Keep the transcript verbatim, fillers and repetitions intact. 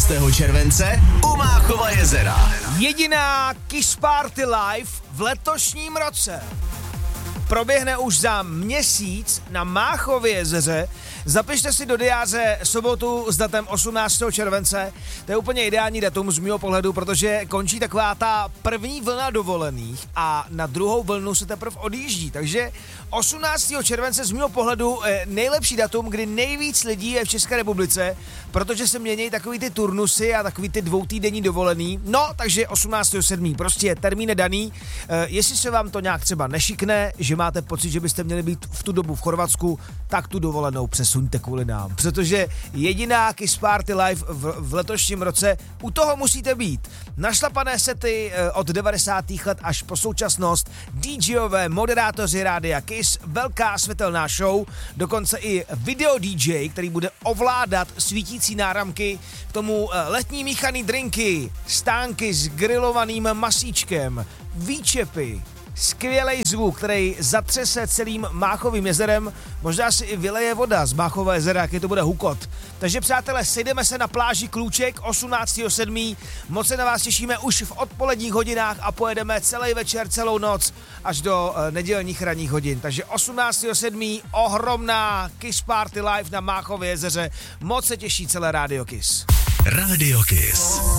osmnáctého července u Máchova jezera. Jediná Kiss Party Live v letošním roce proběhne už za měsíc na Máchově jezeře. Zapište si do diáře sobotu s datem osmnáctého července. To je úplně ideální datum z mého pohledu, protože končí taková ta první vlna dovolených a na druhou vlnu se teprve odjíždí. Takže osmnáctého července z mého pohledu je nejlepší datum, kdy nejvíc lidí je v České republice, protože se mění takový ty turnusy a takový ty dvoutýdenní dovolený. No, takže osmnáctého sedmého prostě termín je daný. E, jestli se vám to nějak třeba nešikne, že máte pocit, že byste měli být v tu dobu v Chorvatsku, tak tu dovolenou přesuňte kvůli nám. Protože jediná Kiss Party Live v, v letošním roce, u toho musíte být. Našlapané sety od devadesátých let až po současnost, DJové, moderátoři rádia Kiss, velká světelná show, dokonce i video D J, který bude ovládat svítící náramky, k tomu letní míchaný drinky, stánky s grilovaným masíčkem, výčepy, skvělej zvuk, který zatřese celým Máchovým jezerem, možná si i vyleje voda z Máchova jezera, jaký to bude hukot. Takže přátelé, sejdeme se na pláži Klůček osmnáctého sedmého Moc se na vás těšíme už v odpoledních hodinách a pojedeme celý večer, celou noc až do uh, nedělních ranních hodin. Takže osmnáctého sedmého ohromná Kiss Party Live na Máchově jezeře. Moc se těší celé Rádio Kiss. Rádio Kiss.